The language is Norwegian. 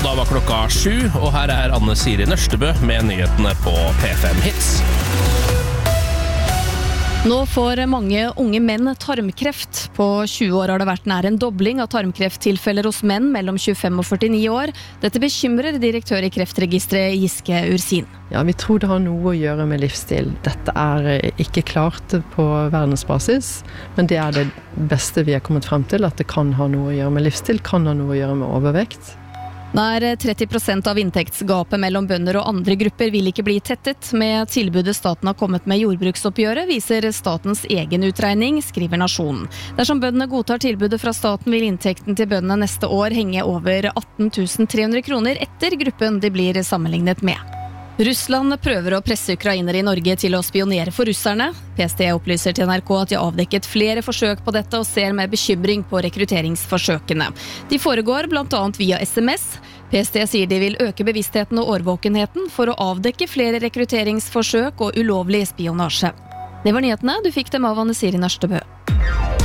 da var klokka 7, og her Anne Siri Nørstebø med nyhetene på P5 Hits. Nå får mange unge menn tarmkreft. På 20 år har det vært nær en dobling av tarmkrefttilfeller hos menn mellom 25 og 49 år. Dette bekymrer direktør i Kreftregisteret Giske Ursin. Ja, vi tror det har noe å gjøre med livsstil. Dette ikke klart på verdensbasis, men det det beste vi har kommet frem til, at det kan ha noe å gjøre med livsstil, kan ha noe å gjøre med overvekt. Nær 30% av inntektsgapet mellom bønder og andre grupper vil ikke bli tettet. Med tilbudet staten har kommet med jordbruksoppgjøret, viser statens egen utregning, skriver Nasjonen. Dersom bøndene godtar tilbudet fra staten, vil inntekten til bøndene neste år henge over 18 300 kroner etter gruppen de blir sammenlignet med. Russland prøver å presse ukrainere i Norge til å spionere for russerne. PST opplyser til NRK at de har avdekket flere forsøk på dette og ser med bekymring på rekrutteringsforsøkene. De foregår blant annet via SMS. PST sier de vil øke bevisstheten og årvåkenheten for å avdekke flere rekrutteringsforsøk og ulovlig spionasje. Det var nyhetene, du fikk dem av Anne Siri Nørstebø.